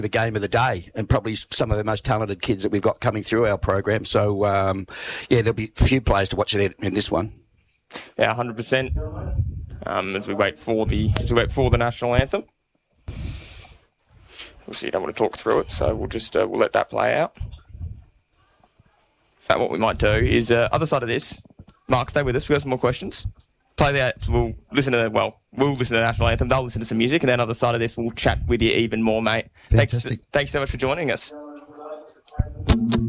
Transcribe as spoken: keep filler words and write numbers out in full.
the game of the day, and probably some of the most talented kids that we've got coming through our program. So, um, yeah, there'll be a few players to watch in this one. Yeah, one hundred percent. Um, as we wait for the as we wait for the national anthem. Obviously, you don't want to talk through it, so we'll just uh, we'll let that play out. In fact, what we might do is uh, other side of this. Mark, stay with us. We've got some more questions. Play that. We'll listen to the, well, we'll listen to the national anthem. They'll listen to some music, and then other side of this, we'll chat with you even more, mate. Fantastic. Thanks, thanks so much for joining us.